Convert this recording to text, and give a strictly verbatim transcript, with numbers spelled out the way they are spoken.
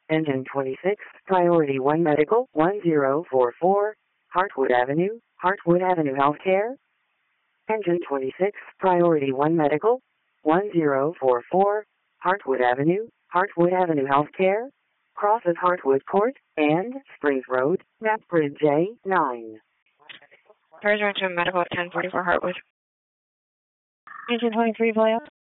Engine twenty-six, Priority one Medical, one zero four four, Hartwood Avenue, Hartwood Avenue Healthcare. Engine twenty-six, Priority one Medical, one zero four four, Hartwood Avenue, Hartwood Avenue Healthcare. Crosses Hartwood Court and Springs Road, Map Grid J nine. Return to Medical at ten forty-four Hartwood. Engine twenty-three, play up.